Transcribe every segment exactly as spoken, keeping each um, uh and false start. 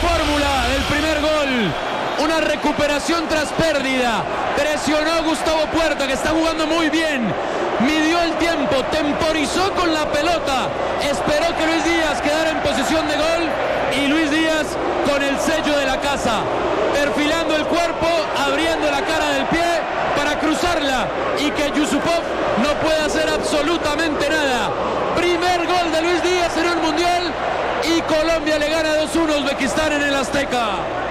fórmula del primer gol. Una recuperación tras pérdida. Presionó a Gustavo Puerta, que está jugando muy bien. Midió el tiempo, temporizó con la pelota. Esperó que Luis Díaz quedara en posición de gol. Y Luis Díaz con el sello de la casa. Perfilando el cuerpo, abriendo la cara del pie para cruzarla. Y que Yusupov no puede hacer absolutamente nada. Primer gol de Luis Díaz en un mundial. Y Colombia le gana dos uno a Uzbekistán en el Azteca.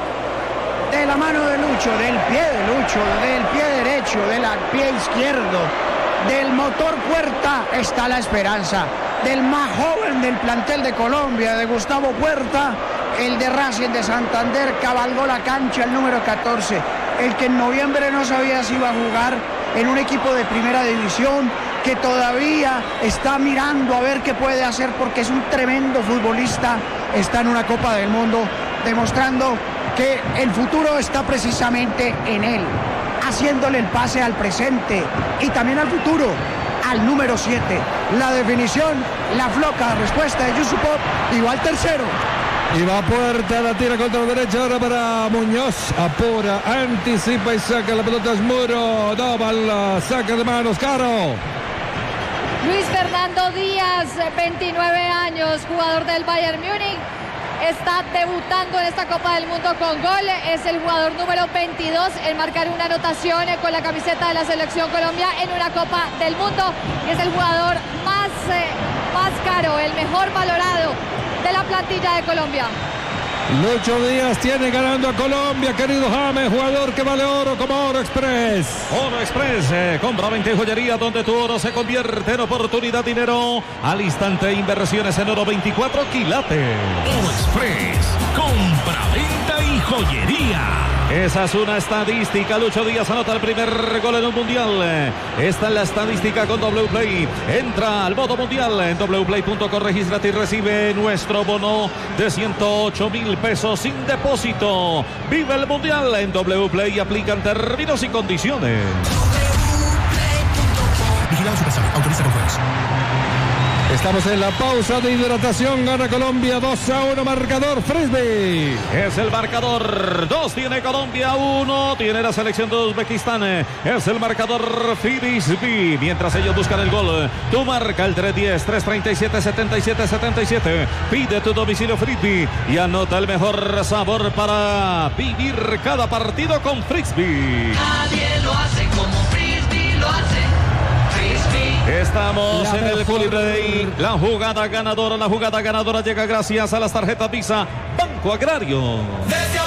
De la mano de Lucho, del pie de Lucho, del pie derecho, del pie izquierdo, del motor Puerta está la esperanza. Del más joven del plantel de Colombia, de Gustavo Puerta, el de Racing de Santander, cabalgó la cancha, el número catorce, el que en noviembre no sabía si iba a jugar en un equipo de primera división, que todavía está mirando a ver qué puede hacer porque es un tremendo futbolista, está en una Copa del Mundo demostrando que el futuro está precisamente en él, haciéndole el pase al presente y también al futuro, al número siete. La definición, la floca respuesta de Yusupov y va al tercero. Y va a Puerta, la tira contra la derecha ahora para Muñoz, apura, anticipa y saca la pelota, es Muro, no, la saca de manos, Caro. Luis Fernando Díaz, veintinueve años, jugador del Bayern Múnich. Está debutando en esta Copa del Mundo con gol. Es el jugador número veintidós en marcar una anotación con la camiseta de la Selección Colombia en una Copa del Mundo. Y es el jugador más, eh, más caro, el mejor valorado de la plantilla de Colombia. Lucho Díaz tiene ganando a Colombia, querido James, jugador que vale oro como Oro Express. Oro Express, eh, compra veinte en joyería donde tu oro se convierte en oportunidad, dinero al instante, inversiones en oro veinticuatro quilates. Oro Express, compra, venta y joyería. Esa es una estadística. Lucho Díaz anota el primer gol en un mundial. Esta es la estadística con W Play. Entra al modo mundial en doble u play punto com, regístrate y recibe nuestro bono de ciento ocho mil pesos sin depósito. Vive el mundial en W Play y aplican términos y condiciones. Vigilado Superstar, autoriza con juegos. Estamos en la pausa de hidratación, gana Colombia dos a uno, marcador Frisbee. Es el marcador, dos tiene Colombia, uno tiene la selección de Uzbekistán. Es el marcador Frisbee, mientras ellos buscan el gol. Tú marca el tres diez, tres treinta y siete, setenta y siete, setenta y siete. Pide tu domicilio Frisbee y anota el mejor sabor para vivir cada partido con Frisbee. Nadie lo hace como Frisbee lo hace. Estamos la en el Culibrey. La jugada ganadora, la jugada ganadora llega gracias a las tarjetas Visa Banco Agrario.